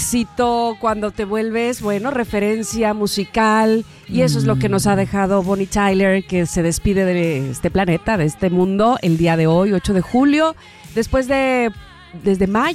éxito cuando te vuelves, bueno, referencia musical, y eso es lo que nos ha dejado Bonnie Tyler, que se despide de este planeta, de este mundo, el día de hoy, 8 de julio, desde mayo